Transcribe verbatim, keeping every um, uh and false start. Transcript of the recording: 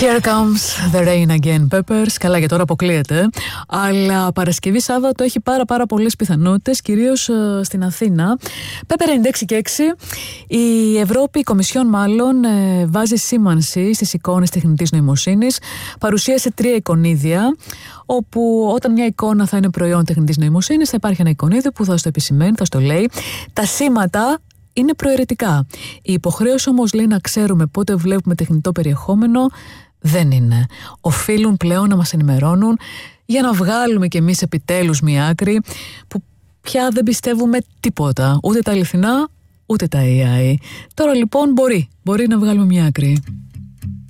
Here comes the rain again, Peppers. Καλά, για τώρα αποκλείεται. Αλλά Παρασκευή Σάββατο έχει πάρα πάρα πολλές πιθανότητες, κυρίως uh, στην Αθήνα. Pepper ενενήντα έξι και έξι. Η Ευρώπη, η Κομισιόν μάλλον, ε, βάζει σήμανση στις εικόνες τεχνητής νοημοσύνης. Παρουσίασε τρία εικονίδια, όπου όταν μια εικόνα θα είναι προϊόν τεχνητής νοημοσύνης, θα υπάρχει ένα εικονίδιο που θα στο επισημαίνει, θα στο λέει. Τα σήματα είναι προαιρετικά. Η υποχρέωση όμως, λέει, να ξέρουμε πότε βλέπουμε τεχνητό περιεχόμενο δεν είναι. Οφείλουν πλέον να μας ενημερώνουν για να βγάλουμε κι εμείς επιτέλους μια άκρη που πια δεν πιστεύουμε τίποτα. Ούτε τα αληθινά, ούτε τα έι άι. Τώρα λοιπόν μπορεί, μπορεί να βγάλουμε μια άκρη.